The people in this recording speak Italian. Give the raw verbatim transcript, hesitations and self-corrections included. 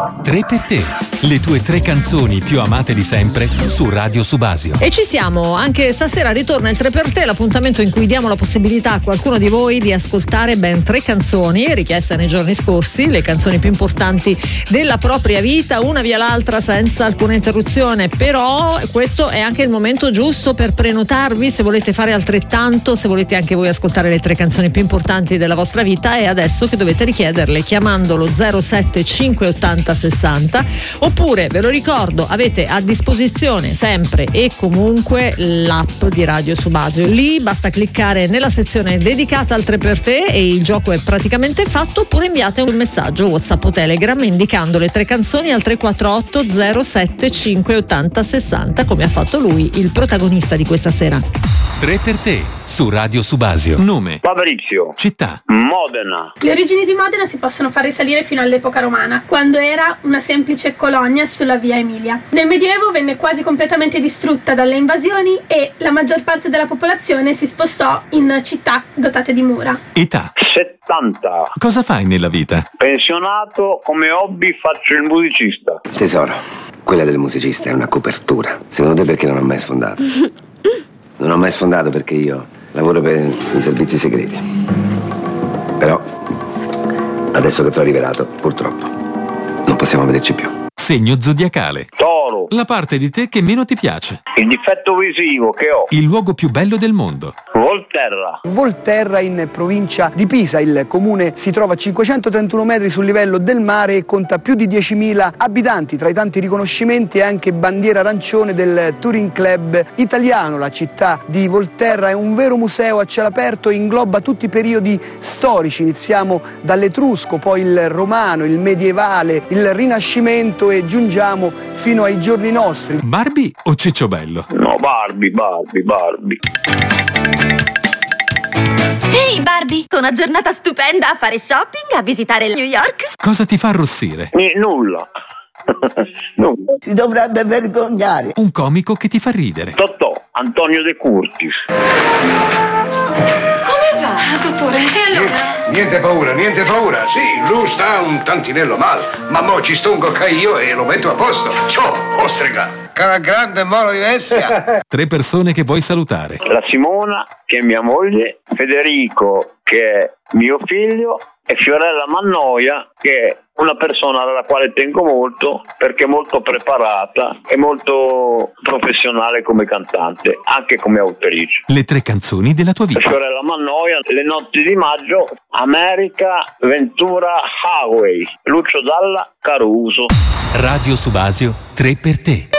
Tre per te, le tue tre canzoni più amate di sempre su Radio Subasio. E ci siamo, anche stasera ritorna il tre per te, l'appuntamento in cui diamo la possibilità a qualcuno di voi di ascoltare ben tre canzoni richieste nei giorni scorsi, le canzoni più importanti della propria vita, una via l'altra senza alcuna interruzione. Però questo è anche il momento giusto per prenotarvi se volete fare altrettanto, se volete anche voi ascoltare le tre canzoni più importanti della vostra vita. È adesso che dovete richiederle chiamandolo zero sette cinque ottanta sessanta, oppure ve lo ricordo, avete a disposizione sempre e comunque l'app di Radio Subasio. Lì basta cliccare nella sezione dedicata al tre per te e il gioco è praticamente fatto, oppure inviate un messaggio WhatsApp o Telegram indicando le tre canzoni al tre quattro otto zero sette cinque ottanta sessanta, come ha fatto lui, il protagonista di questa sera. Tre per te su Radio Subasio. Nome: Fabrizio. Città: Modena. Le origini di Modena si possono far risalire fino all'epoca romana, quando era una semplice colonia sulla via Emilia. Nel Medioevo venne quasi completamente distrutta dalle invasioni e la maggior parte della popolazione si spostò in città dotate di mura. Età: settanta. Cosa fai nella vita? Pensionato, come hobby faccio il musicista. Tesoro, quella del musicista è una copertura. Secondo te perché non ho mai sfondato? Non ho mai sfondato perché io lavoro per i servizi segreti. Però, adesso che ti ho rivelato, purtroppo, non possiamo vederci più. Segno zodiacale: Toro. la parte di te che meno ti piace. Il difetto visivo che ho. Il luogo più bello del mondo. Volterra. Volterra, in provincia di Pisa. Il comune si trova a cinquecentotrentuno metri sul livello del mare e conta più di diecimila abitanti. Tra i tanti riconoscimenti è anche bandiera arancione del Touring Club italiano. La città di Volterra è un vero museo a cielo aperto e ingloba tutti i periodi storici. Iniziamo dall'Etrusco, poi il Romano, il Medievale, il Rinascimento e giungiamo fino ai giorni nostri. Barbie o Cicciobello? No, Barbie, Barbie, Barbie. Ehi Barbie, una giornata stupenda a fare shopping, a visitare New York. Cosa ti fa arrossire? Eh, nulla. Nulla. Si dovrebbe vergognare. Un comico che ti fa ridere. Totò, Antonio De Curtis. Come va, dottore? E allora? Niente paura, niente paura. Sì, lui sta un tantinello male, ma mo ci stongo che io e lo metto a posto. Ciao, ostrega. Che una grande mano di Vessia. Tre persone che vuoi salutare. La Simona, che è mia moglie, Federico, che è mio figlio, e Fiorella Mannoia, che è una persona alla quale tengo molto perché è molto preparata e molto professionale come cantante, anche come autrice. Le tre canzoni della tua vita. Fiorella Mannoia, Le notti di maggio, America, Ventura Highway, Lucio Dalla, Caruso. Radio Subasio, tre per te.